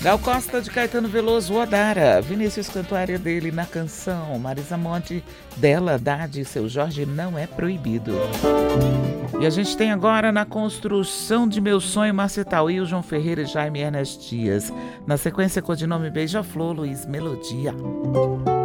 Gal Costa de Caetano Veloso, Odara. Vinícius cantou a área dele na canção. Marisa Monte, dela, Dade, seu Jorge não é proibido. E a gente tem agora na construção de Meu Sonho, Márcia Tauí, João Ferreira e Jaime Ernest Dias. Na sequência, codinome Beija-Flor, Luiz Melodia.